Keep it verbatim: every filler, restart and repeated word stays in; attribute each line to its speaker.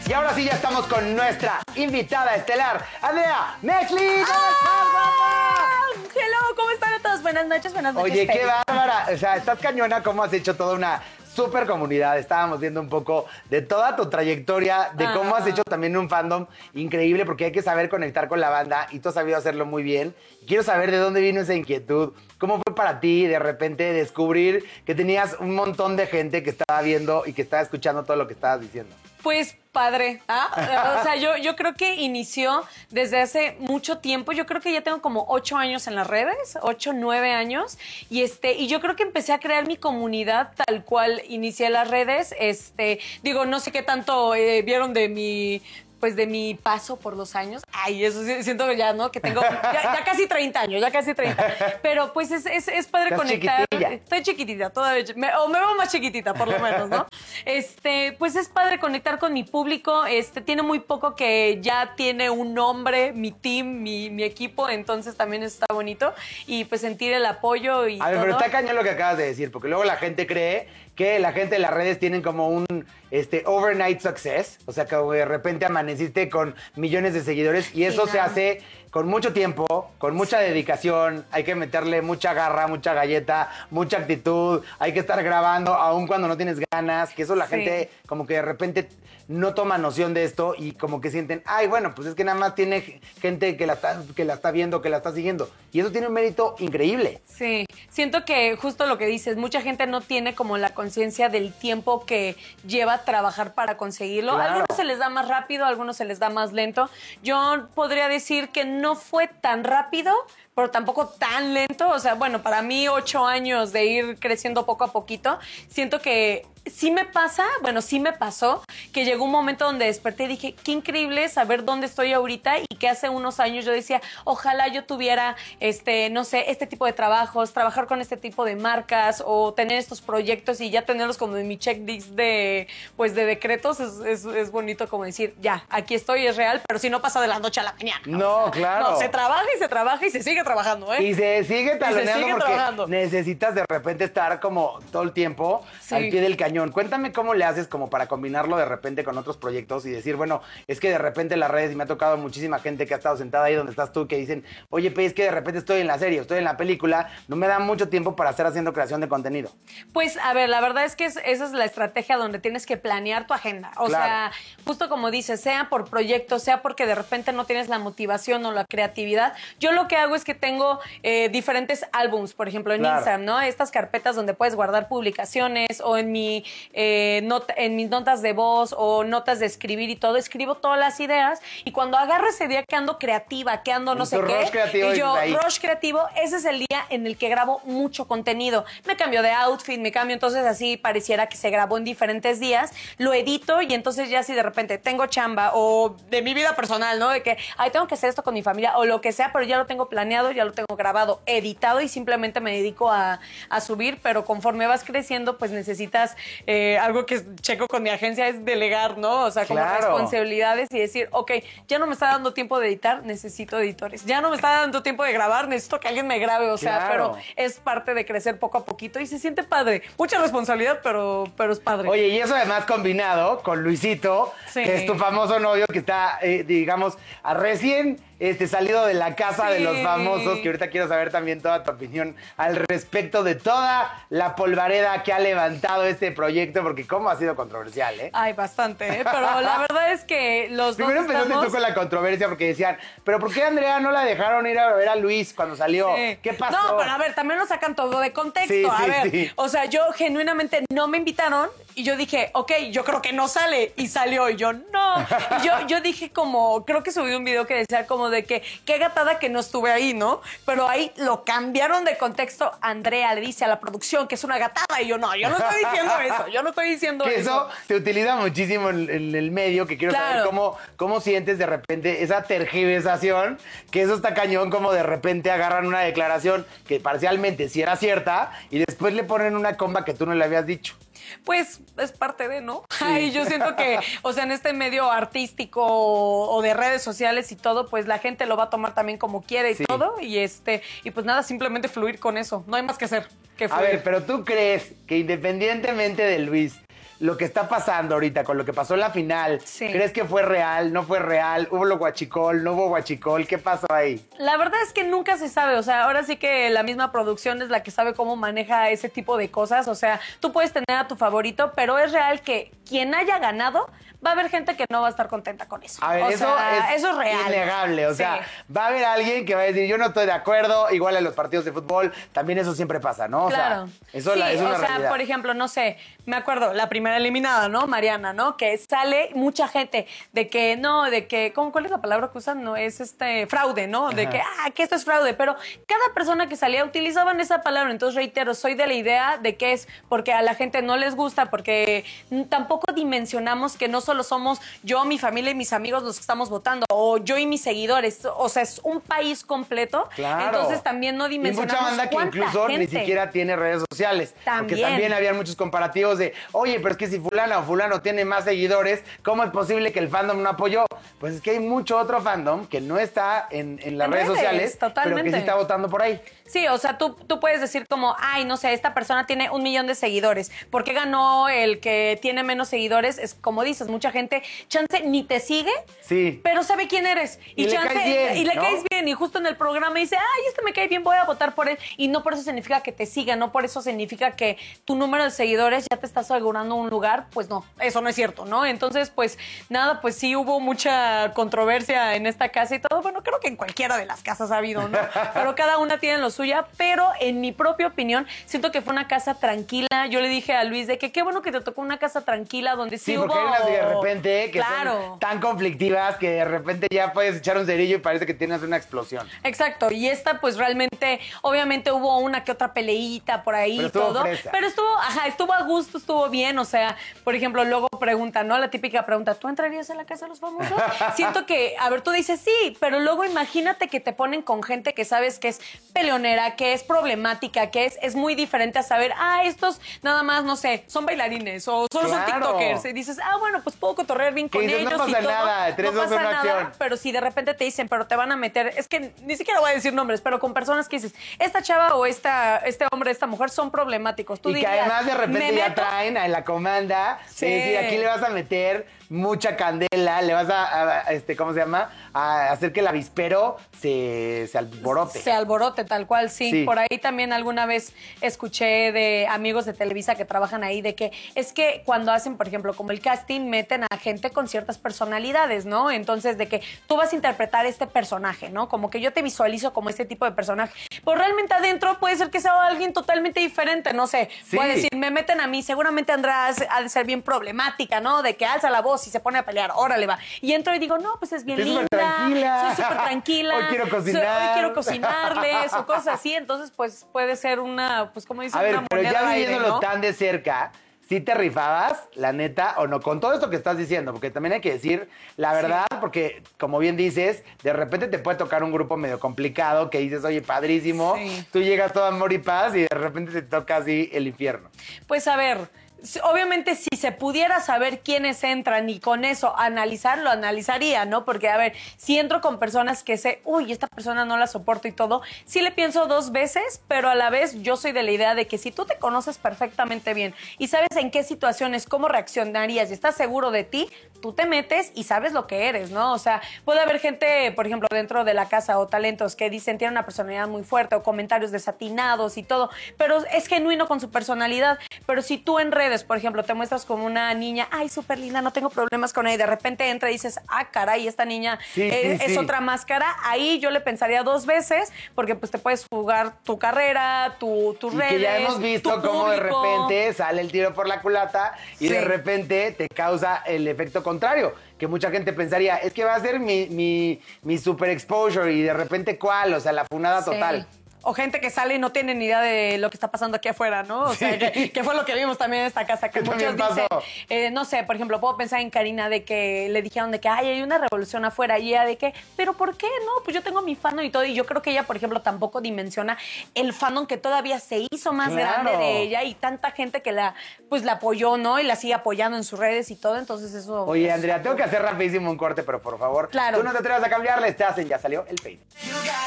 Speaker 1: Y ahora sí ya estamos con nuestra invitada estelar, Andrea Mexley. ¿Cómo
Speaker 2: ¡Ah! Hello, ¿cómo están todos? Buenas noches, buenas noches.
Speaker 1: Oye, qué
Speaker 2: Feli.
Speaker 1: bárbara. O sea, estás cañona, cómo has hecho toda una super comunidad. Estábamos viendo un poco de toda tu trayectoria, de cómo
Speaker 2: Ah.
Speaker 1: has hecho también un fandom increíble, porque hay que saber conectar con la banda y tú has sabido hacerlo muy bien. Quiero saber de dónde vino esa inquietud. ¿Cómo fue para ti de repente descubrir que tenías un montón de gente que estaba viendo y que estaba escuchando todo lo que estabas diciendo?
Speaker 2: Pues padre, ¿ah? O sea, yo, yo creo que inició desde hace mucho tiempo. Yo creo que ya tengo como ocho años en las redes, ocho, nueve años. Y este, y yo creo que empecé a crear mi comunidad tal cual inicié las redes. Este, digo, no sé qué tanto eh, vieron de mi. Pues de mi paso por los años. Ay, eso sí, siento que ya, ¿no? Que tengo ya, ya casi treinta años, ya casi treinta. Pero pues es, es, es padre
Speaker 1: Estás
Speaker 2: conectar.
Speaker 1: chiquitilla.
Speaker 2: Estoy chiquitita todavía, me, o me veo más chiquitita por lo menos, ¿no? Este, pues es padre conectar con mi público. Este, tiene muy poco que ya tiene un nombre, mi team, mi, mi equipo, entonces también está bonito. Y pues sentir el apoyo y
Speaker 1: A ver,
Speaker 2: todo.
Speaker 1: pero está cañón lo que acabas de decir, porque luego la gente cree que la gente de las redes tienen como un este, overnight success, o sea, que de repente amaneciste con millones de seguidores y eso
Speaker 2: Sí,
Speaker 1: se
Speaker 2: no.
Speaker 1: hace con mucho tiempo, con mucha dedicación, hay que meterle mucha garra, mucha galleta, mucha actitud, hay que estar grabando aun cuando no tienes ganas, que eso la
Speaker 2: Sí.
Speaker 1: gente como que de repente no toma noción de esto y como que sienten, ay, bueno, pues es que nada más tiene gente que la está, que la está viendo, que la está siguiendo. Y eso tiene un mérito increíble.
Speaker 2: Sí, siento que justo lo que dices, mucha gente no tiene como la conciencia del tiempo que lleva trabajar para conseguirlo.
Speaker 1: Claro.
Speaker 2: A algunos se les da más rápido, a algunos se les da más lento. Yo podría decir que no fue tan rápido, pero tampoco tan lento. O sea, bueno, para mí ocho años de ir creciendo poco a poquito, siento que sí me pasa, bueno, sí me pasó, que llegó un momento donde desperté y dije, qué increíble saber dónde estoy ahorita y que hace unos años yo decía, ojalá yo tuviera, este, no sé, este tipo de trabajos, trabajar con este tipo de marcas o tener estos proyectos y ya tenerlos como en mi checklist de, pues, de decretos. Es, es, es bonito como decir, ya, aquí estoy, es real, pero si no pasa de la noche a la mañana.
Speaker 1: No, claro.
Speaker 2: No, se trabaja y se trabaja y se sigue trabajando, ¿eh?
Speaker 1: Y se sigue taloneando
Speaker 2: sigue
Speaker 1: porque
Speaker 2: trabajando.
Speaker 1: necesitas de repente estar como todo el tiempo
Speaker 2: Sí.
Speaker 1: al pie del cañón. Cuéntame cómo le haces como para combinarlo de repente con otros proyectos y decir, bueno, es que de repente las redes, y me ha tocado muchísima gente que ha estado sentada ahí donde estás tú, que dicen, oye, pues es que de repente estoy en la serie, estoy en la película, no me da mucho tiempo para estar haciendo creación de contenido.
Speaker 2: Pues, a ver, la verdad es que es- esa es la estrategia donde tienes que planear tu agenda. O
Speaker 1: Claro.
Speaker 2: sea, justo como dices, sea por proyecto, sea porque de repente no tienes la motivación o la creatividad. Yo lo que hago es que tengo eh, diferentes álbums, por ejemplo, en
Speaker 1: Claro.
Speaker 2: Instagram, ¿no? Estas carpetas donde puedes guardar publicaciones o en mi eh, not- en mis notas de voz o notas de escribir y todo, escribo todas las ideas y cuando agarro ese día que ando creativa, que ando no
Speaker 1: En
Speaker 2: sé
Speaker 1: tu
Speaker 2: qué,
Speaker 1: rush creativo
Speaker 2: y yo,
Speaker 1: dices ahí.
Speaker 2: rush creativo, ese es el día en el que grabo mucho contenido. Me cambio de outfit, me cambio, entonces así pareciera que se grabó en diferentes días, lo edito y entonces ya si de repente tengo chamba o de mi vida personal, ¿no? De que, ay, tengo que hacer esto con mi familia o lo que sea, pero ya lo tengo planeado, ya lo tengo grabado, editado y simplemente me dedico a, a subir, pero conforme vas creciendo, pues necesitas eh, algo que checo con mi agencia es delegar, ¿no? O sea, como
Speaker 1: Claro.
Speaker 2: responsabilidades y decir, ok, ya no me está dando tiempo de editar, necesito editores. Ya no me está dando tiempo de grabar, necesito que alguien me grabe. O sea,
Speaker 1: Claro.
Speaker 2: pero es parte de crecer poco a poquito y se siente padre. Mucha responsabilidad, pero, pero es padre.
Speaker 1: Oye, y eso además combinado con Luisito,
Speaker 2: Sí.
Speaker 1: que es tu famoso novio que está, eh, digamos, a recién este, salido de la casa de
Speaker 2: Sí.
Speaker 1: los famosos, que ahorita quiero saber también toda tu opinión al respecto de toda la polvareda que ha levantado este proyecto, porque cómo ha sido controversial, ¿eh?
Speaker 2: Ay, bastante, ¿eh? Pero la verdad es que los
Speaker 1: Primero
Speaker 2: dos
Speaker 1: empezaste
Speaker 2: estamos...
Speaker 1: tú con la controversia porque decían, pero ¿por qué a Andrea no la dejaron ir a ver a Luis cuando salió?
Speaker 2: Sí.
Speaker 1: ¿Qué pasó?
Speaker 2: No, pero a ver, también lo sacan todo de contexto.
Speaker 1: Sí,
Speaker 2: a
Speaker 1: sí,
Speaker 2: ver,
Speaker 1: sí.
Speaker 2: o sea, yo genuinamente no me invitaron y yo dije, ok, yo creo que no sale. Y salió y yo, no. Y yo, yo dije como, creo que subí un video que decía como de que, qué gatada que no estuve ahí, ¿no? Pero ahí lo cambiaron de contexto. Andrea le dice a la producción que es una gatada. Y yo, no, yo no estoy diciendo eso. Yo no estoy diciendo
Speaker 1: Que
Speaker 2: eso.
Speaker 1: eso se utiliza muchísimo en, en el medio, que quiero saber
Speaker 2: Claro.
Speaker 1: cómo, cómo sientes de repente esa tergiversación, que eso está cañón, como de repente agarran una declaración que parcialmente sí era cierta y después le ponen una comba que tú no le habías dicho.
Speaker 2: Pues es parte de, ¿no? Ay, yo siento que, o sea, en este medio artístico o de redes sociales y todo, pues la gente lo va a tomar también como quiere y
Speaker 1: Sí.
Speaker 2: todo. Y este, y pues nada, simplemente fluir con eso. No hay más que hacer que
Speaker 1: A
Speaker 2: fluir.
Speaker 1: ver, pero tú crees que independientemente de Luis, lo que está pasando ahorita con lo que pasó en la final,
Speaker 2: Sí.
Speaker 1: ¿crees que fue real, no fue real? ¿Hubo lo guachicol, no hubo guachicol? ¿Qué pasó ahí?
Speaker 2: La verdad es que nunca se sabe, o sea, ahora sí que la misma producción es la que sabe cómo maneja ese tipo de cosas, o sea, tú puedes tener a tu favorito, pero es real que quien haya ganado, va a haber gente que no va a estar contenta con eso.
Speaker 1: A ver,
Speaker 2: o
Speaker 1: eso,
Speaker 2: sea,
Speaker 1: es
Speaker 2: eso es real.
Speaker 1: innegable. O
Speaker 2: Sí.
Speaker 1: sea, va a haber alguien que va a decir, yo no estoy de acuerdo, igual en los partidos de fútbol, también eso siempre pasa, ¿no? O
Speaker 2: Claro.
Speaker 1: sea, eso
Speaker 2: sí,
Speaker 1: la- es una
Speaker 2: o sea,
Speaker 1: realidad.
Speaker 2: por ejemplo, no sé, me acuerdo, la primera eliminada, ¿no? Mariana, ¿no? Que sale mucha gente de que, no, de que, ¿cómo, ¿cuál es la palabra que usan? No, es este, fraude, ¿no? De
Speaker 1: Ajá.
Speaker 2: que, ah, que esto es fraude, pero cada persona que salía utilizaban esa palabra, entonces reitero, soy de la idea de que es porque a la gente no les gusta, porque tampoco dimensionamos que no solo somos yo, mi familia y mis amigos los que estamos votando, o yo y mis seguidores, o sea, es un país completo,
Speaker 1: Claro.
Speaker 2: entonces también no
Speaker 1: Y
Speaker 2: dimensionamos
Speaker 1: mucha banda que
Speaker 2: cuánta
Speaker 1: incluso ni
Speaker 2: gente.
Speaker 1: siquiera tiene redes sociales.
Speaker 2: También.
Speaker 1: Porque también habían muchos comparativos de, oye, pero es que si fulana o fulano tiene más seguidores, ¿cómo es posible que el fandom no apoyó? Pues es que hay mucho otro fandom que no está en, en las
Speaker 2: En
Speaker 1: redes,
Speaker 2: redes,
Speaker 1: sociales, pero que
Speaker 2: totalmente.
Speaker 1: sí está votando por ahí.
Speaker 2: Sí, o sea, tú, tú puedes decir como, ay, no sé, esta persona tiene un millón de seguidores. ¿Por qué ganó el que tiene menos seguidores? Es como dices, mucha gente, chance, ni te sigue,
Speaker 1: Sí.
Speaker 2: pero sabe quién eres.
Speaker 1: Y le
Speaker 2: chance,
Speaker 1: caes bien,
Speaker 2: y le
Speaker 1: ¿no?
Speaker 2: caes bien. Y justo en el programa dice, ay, este me cae bien, voy a votar por él. Y no por eso significa que te siga, no por eso significa que tu número de seguidores ya te está asegurando un lugar. Pues no, eso no es cierto, ¿no? Entonces, pues nada, pues sí hubo mucha controversia en esta casa y todo. Bueno, creo que en cualquiera de las casas ha habido, ¿no? Pero cada una tiene lo suya. Pero en mi propia opinión, siento que fue una casa tranquila. Yo le dije a Luis de que qué bueno que te tocó una casa tranquila donde sí,
Speaker 1: Sí,
Speaker 2: hubo...
Speaker 1: porque hay unas de repente que
Speaker 2: Claro.
Speaker 1: son tan conflictivas que de repente ya puedes echar un cerillo y parece que tienes una explosión.
Speaker 2: Exacto, y esta pues realmente, obviamente hubo una que otra peleíta por ahí
Speaker 1: Pero
Speaker 2: y
Speaker 1: estuvo
Speaker 2: todo,
Speaker 1: fresa.
Speaker 2: pero estuvo, ajá, estuvo a gusto, estuvo bien, o sea, por ejemplo, luego preguntan, ¿no? La típica pregunta, ¿tú entrarías en la casa de los famosos? Siento que, a ver, tú dices sí, pero luego imagínate que te ponen con gente que sabes que es peleonera, que es problemática, que es, es muy diferente a saber, ah, estos nada más, no sé, son bailarines o solo son
Speaker 1: Claro.
Speaker 2: tiktokers, y dices, ah, bueno, pues puedo cotorrear bien
Speaker 1: Que
Speaker 2: con
Speaker 1: dices, no
Speaker 2: ellos
Speaker 1: pasa
Speaker 2: y todo,
Speaker 1: nada, tres,
Speaker 2: no
Speaker 1: dos,
Speaker 2: pasa
Speaker 1: una
Speaker 2: nada,
Speaker 1: acción.
Speaker 2: pero si de repente te dicen, pero te van a meter, es que ni siquiera voy a decir nombres, pero con personas que dices, esta chava o esta, este hombre, esta mujer son problemáticos. Tú
Speaker 1: Y que
Speaker 2: dirías,
Speaker 1: además de
Speaker 2: ¿me
Speaker 1: repente ya
Speaker 2: meto?
Speaker 1: traen a la comanda,
Speaker 2: Sí.
Speaker 1: es decir, aquí le vas a meter mucha candela, le vas a, a- a, este, ¿cómo se llama? A hacer que el avispero se, se alborote.
Speaker 2: Se alborote, tal cual, sí.
Speaker 1: Sí.
Speaker 2: Por ahí también alguna vez escuché de amigos de Televisa que trabajan ahí de que es que cuando hacen, por ejemplo, como el casting, meten a gente con ciertas personalidades, ¿no? Entonces, de que tú vas a interpretar este personaje, ¿no? Como que yo te visualizo como este tipo de personaje. Pero realmente adentro puede ser que sea alguien totalmente diferente, no sé.
Speaker 1: Sí.
Speaker 2: Puede decir, me meten a mí, seguramente Andrea ha de ser bien problemática, ¿no? De que alza la voz y se pone a pelear, órale va. Y entro y digo, no, pues es bien
Speaker 1: Estoy
Speaker 2: linda,
Speaker 1: súper tranquila.
Speaker 2: soy súper tranquila.
Speaker 1: Hoy quiero
Speaker 2: soy-
Speaker 1: cocinar.
Speaker 2: hoy quiero cocinarles o cosas así, entonces pues puede ser una, pues como dicen,
Speaker 1: A ver,
Speaker 2: una
Speaker 1: pero
Speaker 2: moneda
Speaker 1: ya
Speaker 2: al aire,
Speaker 1: viviéndolo
Speaker 2: ¿no?
Speaker 1: tan de cerca, ¿sí te rifabas, la neta, o no? Con todo esto que estás diciendo, porque también hay que decir la verdad, porque como bien dices, de repente te puede tocar un grupo medio complicado que dices, oye, padrísimo,
Speaker 2: Sí.
Speaker 1: tú llegas todo amor y paz y de repente te toca así el infierno.
Speaker 2: Pues a ver, s- obviamente si se pudiera saber quiénes entran y con eso analizar, lo analizaría, ¿no? Porque, a ver, si entro con personas que sé, uy, esta persona no la soporto y todo, sí le pienso dos veces, pero a la vez yo soy de la idea de que si tú te conoces perfectamente bien y sabes en qué situaciones, cómo reaccionarías y estás seguro de ti, tú te metes y sabes lo que eres, ¿no? O sea, puede haber gente, por ejemplo, dentro de la casa o talentos que dicen tiene una personalidad muy fuerte o comentarios desatinados y todo, pero es genuino con su personalidad. Pero si tú en redes, por ejemplo, te muestras como una niña, ay, súper linda, no tengo problemas con ella, y de repente entra y dices, ah, caray, esta niña
Speaker 1: Sí,
Speaker 2: eh,
Speaker 1: sí,
Speaker 2: es
Speaker 1: sí.
Speaker 2: otra máscara, ahí yo le pensaría dos veces, porque pues te puedes jugar tu carrera, tu, tus
Speaker 1: Y
Speaker 2: redes,
Speaker 1: que ya hemos visto
Speaker 2: tu
Speaker 1: cómo de
Speaker 2: público.
Speaker 1: repente sale el tiro por la culata y
Speaker 2: Sí.
Speaker 1: de repente te causa el efecto contrario. Que mucha gente pensaría, es que va a ser mi, mi, mi super exposure y de repente ¿cuál? O sea, la funada
Speaker 2: Sí.
Speaker 1: total.
Speaker 2: O gente que sale y no tiene ni idea de lo que está pasando aquí afuera, ¿no? O sea,
Speaker 1: Sí.
Speaker 2: que, que fue lo que vimos también en esta casa, que
Speaker 1: Que
Speaker 2: muchos
Speaker 1: también pasó.
Speaker 2: dicen, eh, no sé, por ejemplo, puedo pensar en Karina de que le dijeron de que, ay, hay una revolución afuera, y ella de que, ¿pero por qué? No, pues yo tengo mi fandom y todo, y yo creo que ella, por ejemplo, tampoco dimensiona el fandom que todavía se hizo más
Speaker 1: Claro.
Speaker 2: grande de ella y tanta gente que la, pues la apoyó, ¿no? Y la sigue apoyando en sus redes y todo, entonces eso...
Speaker 1: Oye,
Speaker 2: pues,
Speaker 1: Andrea, tengo que hacer rapidísimo un corte, pero por favor,
Speaker 2: Claro.
Speaker 1: tú no te atrevas a cambiarle, estás en Ya Salió el Peine.